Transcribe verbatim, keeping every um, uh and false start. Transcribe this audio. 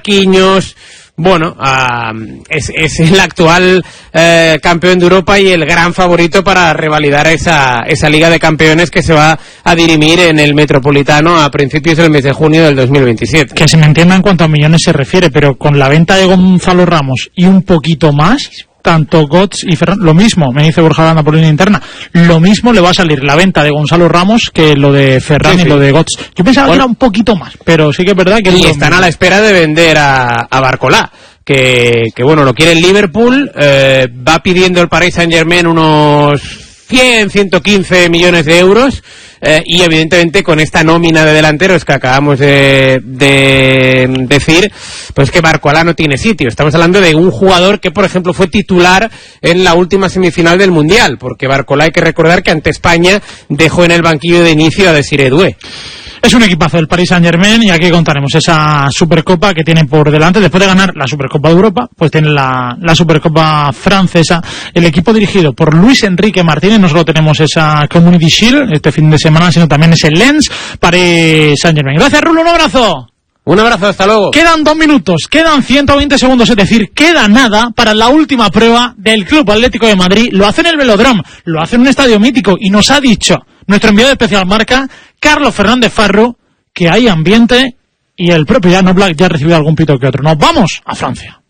Marquinhos. Bueno, uh, es, es el actual eh, campeón de Europa y el gran favorito para revalidar esa, esa Liga de Campeones que se va a dirimir en el Metropolitano a principios del mes de junio del dos mil veintisiete. Que se me entienda en cuanto a millones se refiere, pero con la venta de Gonzalo Ramos y un poquito más, tanto Götze y Ferran, lo mismo, me dice Borja Aranda por línea interna, lo mismo le va a salir la venta de Gonzalo Ramos que lo de Ferran sí, sí. y lo de Götze. Yo pensaba bueno, que era un poquito más, pero sí que es verdad que... Y están mismo. A la espera de vender a, a Barcolá, que, que bueno, lo quiere el Liverpool, eh, va pidiendo el Paris Saint-Germain unos cien, ciento quince millones de euros, eh, y evidentemente con esta nómina de delanteros que acabamos de, de decir, pues que Barcolá no tiene sitio. Estamos hablando de un jugador que, por ejemplo, fue titular en la última semifinal del Mundial, porque Barcolá, hay que recordar que ante España dejó en el banquillo de inicio a Desiré Doué. Es un equipazo del Paris Saint-Germain y aquí contaremos esa Supercopa que tienen por delante. Después de ganar la Supercopa de Europa, pues tienen la, la Supercopa francesa. El equipo dirigido por Luis Enrique Martínez, no solo tenemos esa Community Shield este fin de semana, sino también ese Lens Paris Saint-Germain. Gracias, Rulo, un abrazo. Un abrazo, hasta luego. Quedan dos minutos, quedan ciento veinte segundos, es decir, queda nada para la última prueba del Club Atlético de Madrid. Lo hace en el Velódromo, lo hace en un estadio mítico y nos ha dicho nuestro enviado especial marca, Carlos Fernández Farru, que hay ambiente y el propio Jan Oblak ya ha recibido algún pito que otro. Nos vamos a Francia.